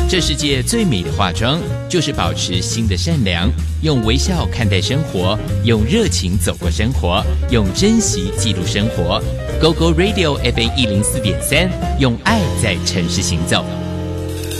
这世界最美的化妆，就是保持心的善良，用微笑看待生活，用热情走过生活，用珍惜记录生活。Go Go Radio FM 104.3，用爱在城市行走。